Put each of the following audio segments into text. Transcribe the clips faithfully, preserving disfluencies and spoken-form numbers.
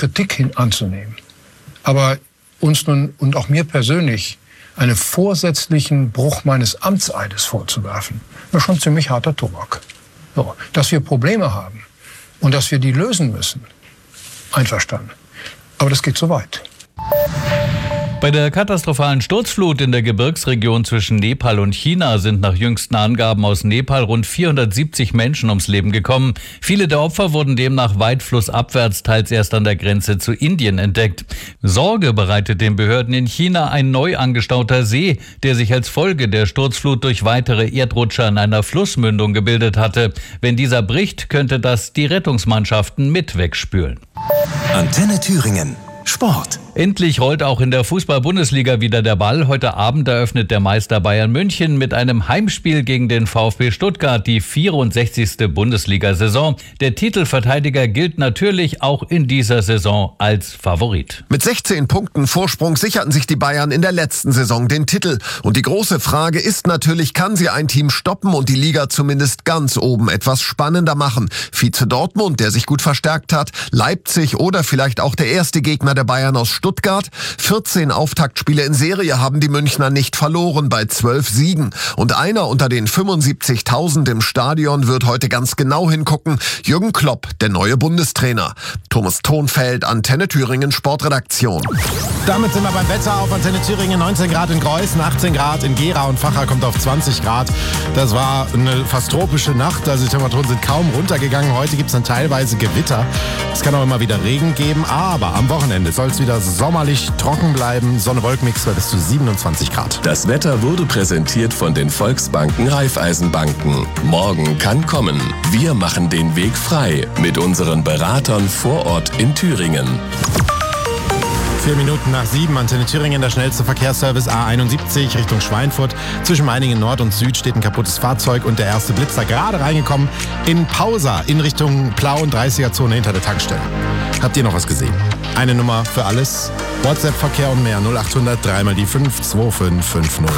Kritik hin anzunehmen. Aber uns nun und auch mir persönlich einen vorsätzlichen Bruch meines Amtseides vorzuwerfen, ist schon ziemlich harter Tobak. So, dass wir Probleme haben und dass wir die lösen müssen, einverstanden. Aber das geht zu weit. Bei der katastrophalen Sturzflut in der Gebirgsregion zwischen Nepal und China sind nach jüngsten Angaben aus Nepal rund vierhundertsiebzig Menschen ums Leben gekommen. Viele der Opfer wurden demnach weit flussabwärts, teils erst an der Grenze zu Indien entdeckt. Sorge bereitet den Behörden in China ein neu angestauter See, der sich als Folge der Sturzflut durch weitere Erdrutscher an einer Flussmündung gebildet hatte. Wenn dieser bricht, könnte das die Rettungsmannschaften mit wegspülen. Antenne Thüringen. Sport. Endlich rollt auch in der Fußball-Bundesliga wieder der Ball. Heute Abend eröffnet der Meister Bayern München mit einem Heimspiel gegen den VfB Stuttgart die vierundsechzigste Bundesliga-Saison. Der Titelverteidiger gilt natürlich auch in dieser Saison als Favorit. Mit sechzehn Punkten Vorsprung sicherten sich die Bayern in der letzten Saison den Titel. Und die große Frage ist natürlich, kann sie ein Team stoppen und die Liga zumindest ganz oben etwas spannender machen? Vize Dortmund, der sich gut verstärkt hat, Leipzig oder vielleicht auch der erste Gegner der Bayern aus Stuttgart. vierzehn Auftaktspiele in Serie haben die Münchner nicht verloren bei zwölf Siegen. Und einer unter den fünfundsiebzigtausend im Stadion wird heute ganz genau hingucken. Jürgen Klopp, der neue Bundestrainer. Thomas Thonfeld, Antenne Thüringen Sportredaktion. Damit sind wir beim Wetter auf Antenne Thüringen. neunzehn Grad in Greußen, achtzehn Grad in Gera und Vacha kommt auf zwanzig Grad. Das war eine fast tropische Nacht. Also die Temperaturen sind kaum runtergegangen. Heute gibt es dann teilweise Gewitter. Es kann auch immer wieder Regen geben, aber am Wochenende soll es wieder sommerlich trocken bleiben. Sonne-Wolkenmix bei bis zu siebenundzwanzig Grad. Das Wetter wurde präsentiert von den Volksbanken Raiffeisenbanken. Morgen kann kommen. Wir machen den Weg frei mit unseren Beratern vor Ort in Thüringen. Vier Minuten nach sieben, Antenne Thüringen, der schnellste Verkehrsservice A einundsiebzig Richtung Schweinfurt. Zwischen Meiningen Nord und Süd steht ein kaputtes Fahrzeug und der erste Blitzer gerade reingekommen in Pausa in Richtung Plau- und dreißiger-Zone hinter der Tankstelle. Habt ihr noch was gesehen? Eine Nummer für alles. WhatsApp-Verkehr und mehr null achthundert drei mal die fünf zwei fünf fünf null.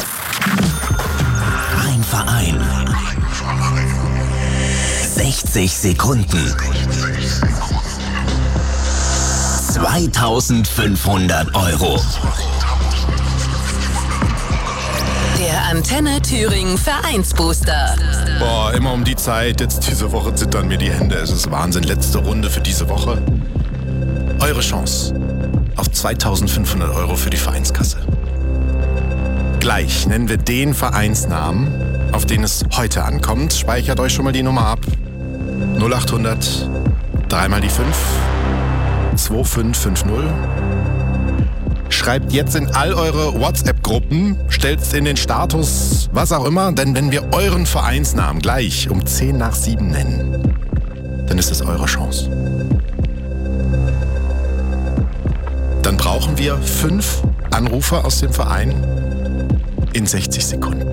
Ein Verein. sechzig Sekunden. zweitausendfünfhundert Euro. Der Antenne Thüringen Vereinsbooster. Boah, immer um die Zeit, jetzt diese Woche zittern mir die Hände. Es ist Wahnsinn. Letzte Runde für diese Woche. Eure Chance auf zweitausendfünfhundert Euro für die Vereinskasse. Gleich nennen wir den Vereinsnamen, auf den es heute ankommt. Speichert euch schon mal die Nummer ab. null achthundert drei mal die fünf zwei fünf fünf null. Schreibt jetzt in all eure WhatsApp-Gruppen, stellt's in den Status, was auch immer, denn wenn wir euren Vereinsnamen gleich um zehn nach sieben nennen, dann ist es eure Chance. Dann brauchen wir fünf Anrufer aus dem Verein in sechzig Sekunden.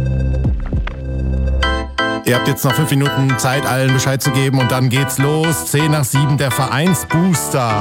Ihr habt jetzt noch fünf Minuten Zeit, allen Bescheid zu geben und dann geht's los. zehn nach sieben, der Vereinsbooster.